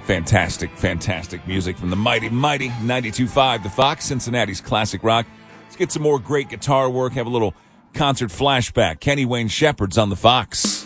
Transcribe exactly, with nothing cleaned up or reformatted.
Fantastic, fantastic music from the mighty, mighty ninety-two point five The Fox, Cincinnati's classic rock. Let's get some more great guitar work, have a little concert flashback. Kenny Wayne Shepherd's on The Fox.